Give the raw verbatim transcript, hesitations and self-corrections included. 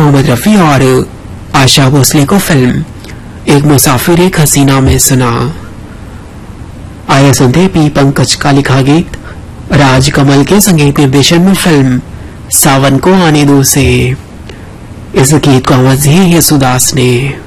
मोहम्मद रफी और आशा भोसले को फिल्म एक मुसाफिर एक हसीना में सुना। आया सुनते पी पंकज का लिखा गीत राज कमल के संगीत निर्देशन में फिल्म सावन को आने दो से। इस गीत को आवाज दी है येसुदास ने।